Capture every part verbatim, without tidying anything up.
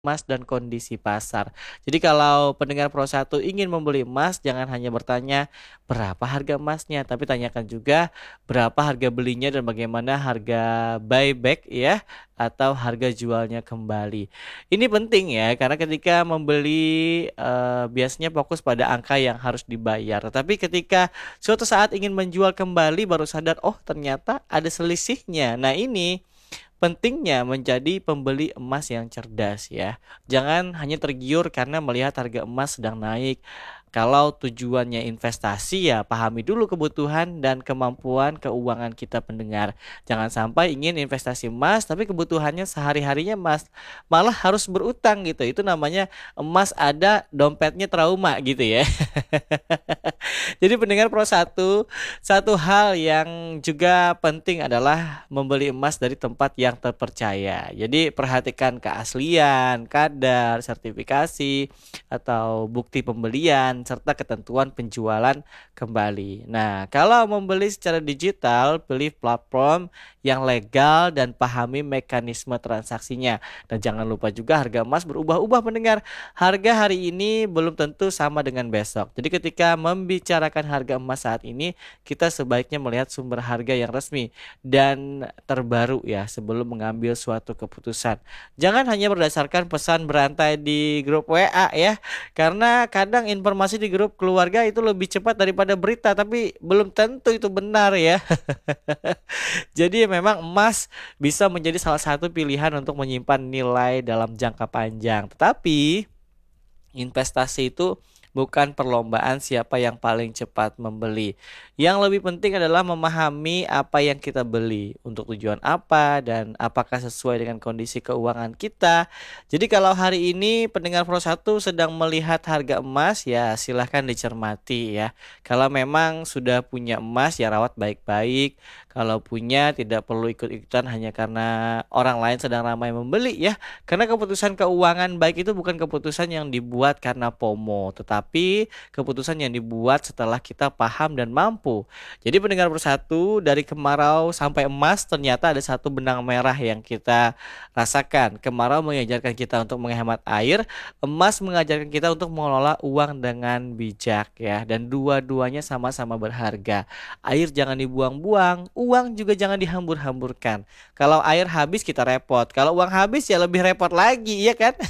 emas dan kondisi pasar. Jadi kalau pendengar Pro satu ingin membeli emas, jangan hanya bertanya berapa harga emasnya, tapi tanyakan juga berapa harga belinya dan bagaimana harga buyback ya atau harga jualnya kembali. Ini penting ya karena ketika membeli eh, biasanya fokus pada angka yang harus dibayar. Tetapi ketika suatu saat ingin menjual kembali baru sadar oh ternyata ada selisihnya. Nah, ini pentingnya menjadi pembeli emas yang cerdas ya. Jangan hanya tergiur karena melihat harga emas sedang naik. Kalau tujuannya investasi ya pahami dulu kebutuhan dan kemampuan keuangan kita pendengar. Jangan sampai ingin investasi emas tapi kebutuhannya sehari-harinya emas malah harus berutang gitu. Itu namanya emas ada dompetnya trauma gitu ya. Jadi pendengar Pro satu, satu hal yang juga penting adalah membeli emas dari tempat yang terpercaya. Jadi perhatikan keaslian, kadar, sertifikasi, atau bukti pembelian, serta ketentuan penjualan kembali. Nah, kalau membeli secara digital, pilih platform yang legal dan pahami mekanisme transaksinya. Dan jangan lupa juga harga emas berubah-ubah pendengar. Harga hari ini belum tentu sama dengan besok. Jadi ketika membicarakan harga emas saat ini, kita sebaiknya melihat sumber harga yang resmi dan terbaru ya sebelum mengambil suatu keputusan. Jangan hanya berdasarkan pesan berantai di grup W A ya. Karena kadang informasi di grup keluarga itu lebih cepat daripada berita, tapi belum tentu itu benar ya. Jadi memang emas bisa menjadi salah satu pilihan untuk menyimpan nilai dalam jangka panjang. Tetapi investasi itu bukan perlombaan siapa yang paling cepat membeli. Yang lebih penting adalah memahami apa yang kita beli, untuk tujuan apa dan apakah sesuai dengan kondisi keuangan kita. Jadi kalau hari ini pendengar Pro satu sedang melihat harga emas ya silahkan dicermati ya. Kalau memang sudah punya emas ya rawat baik-baik. Kalau punya tidak perlu ikut-ikutan hanya karena orang lain sedang ramai membeli ya. Karena keputusan keuangan baik itu bukan keputusan yang dibuat karena FOMO, tetapi keputusan yang dibuat setelah kita paham dan mampu. Jadi pendengar Bersatu, dari kemarau sampai emas ternyata ada satu benang merah yang kita rasakan. Kemarau mengajarkan kita untuk menghemat air, emas mengajarkan kita untuk mengelola uang dengan bijak ya. Dan dua-duanya sama-sama berharga. Air jangan dibuang-buang, uang juga jangan dihambur-hamburkan. Kalau air habis kita repot, kalau uang habis ya lebih repot lagi, ya kan?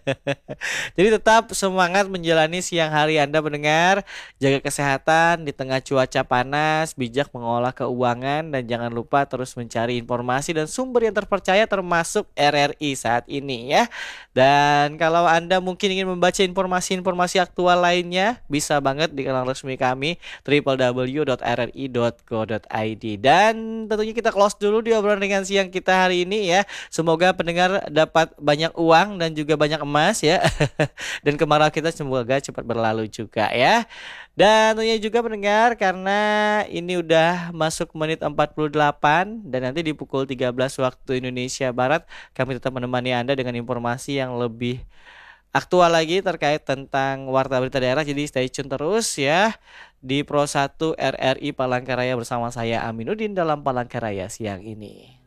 Jadi tetap semangat menjalani siang hari Anda pendengar, jaga kesehatan di tengah cuaca panas, bijak mengolah keuangan dan jangan lupa terus mencari informasi dan sumber yang terpercaya termasuk R R I saat ini ya. Dan kalau Anda mungkin ingin membaca informasi-informasi aktual lainnya, bisa banget di kanal resmi kami w w w dot r r i dot co dot i d. Dan tentunya kita close dulu di obrolan ringan siang kita hari ini ya. Semoga pendengar dapat banyak uang dan juga banyak emas ya. Dan kemarau kita semoga cepat berlalu juga ya. Dan tentunya juga pendengar karena ini udah masuk menit empat puluh delapan dan nanti di pukul tiga belas waktu Indonesia Barat kami tetap menemani Anda dengan informasi yang lebih aktual lagi terkait tentang warta berita daerah. Jadi stay tune terus ya di Pro satu R R I Palangkaraya bersama saya Aminuddin dalam Palangkaraya siang ini.